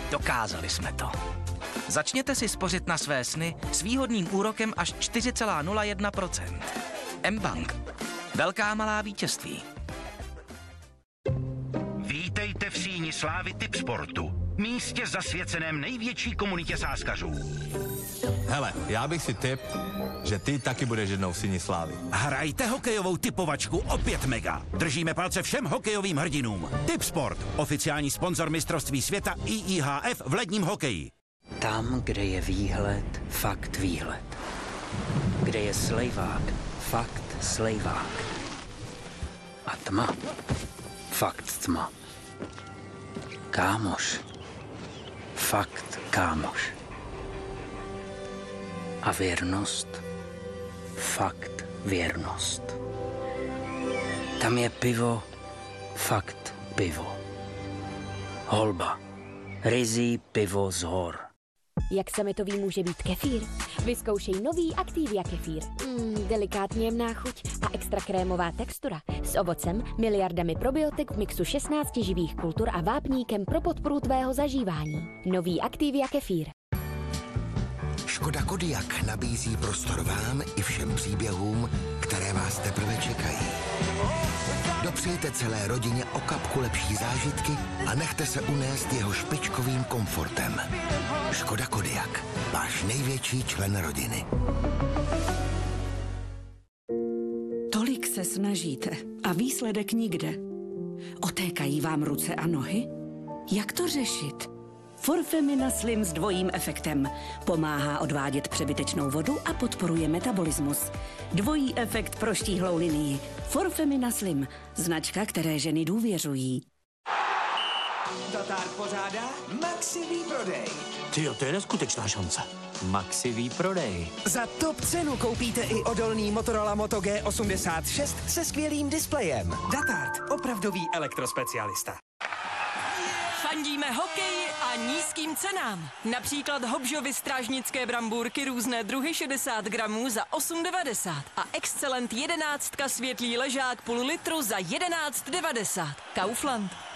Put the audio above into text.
Dokázali jsme to. Začněte si spořit na své sny s výhodným úrokem až 4,01%. mBank. Velká malá vítězství. Vítejte v síni slávy Tipsportu, místě zasvěceném největší komunitě sázkařů. Hele, já bych si tip, že ty taky budeš jednou v síni slávy. Hrajte hokejovou tipovačku o 5 mega. Držíme palce všem hokejovým hrdinům. Tipsport, oficiální sponzor mistrovství světa IIHF v ledním hokeji. Tam, kde je výhled, fakt výhled. Kde je slejvák, fakt slejvák. A tma, fakt tma. Kámoš, fakt kámoš. A věrnost, fakt věrnost. Tam je pivo, fakt pivo. Holba, ryzí pivo z hor. Jak sametový může být kefír? Vyzkoušej nový Activia kefír. Delikátně jemná chuť a extra krémová textura. S ovocem, miliardami probiotik v mixu 16 živých kultur a vápníkem pro podporu tvého zažívání. Nový Activia kefír. Škoda Kodiaq nabízí prostor vám i všem příběhům, které vás teprve čekají. Dopřejte celé rodině o kapku lepší zážitky a nechte se unést jeho špičkovým komfortem. Škoda Kodiaq, váš největší člen rodiny. Tolik se snažíte a výsledek nikde. Otékají vám ruce a nohy? Jak to řešit? Forfemina Slim s dvojím efektem. Pomáhá odvádět přebytečnou vodu a podporuje metabolismus. Dvojí efekt pro štíhlou linii. Forfemina Slim. Značka, které ženy důvěřují. Datard pořádá Maxi výprodej. Tyjo, to je neskutečná šance. Maxi výprodej. Za top cenu koupíte i odolný Motorola Moto G86 se skvělým displejem. Datard, opravdový elektrospecialista. Fandíme hokeji a nízkým cenám. Například Hobžovy strážnické brambůrky různé druhy 60 gramů za 8,90 a Excelent 11 světlý ležák půl litru za 11,90. Kaufland.